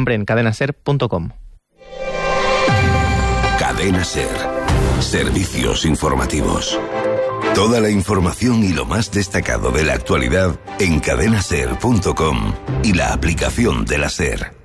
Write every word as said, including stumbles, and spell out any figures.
siempre en cadena ser punto com. Cadena Ser. Servicios informativos. Toda la información y lo más destacado de la actualidad en cadena ser punto com y la aplicación de la SER.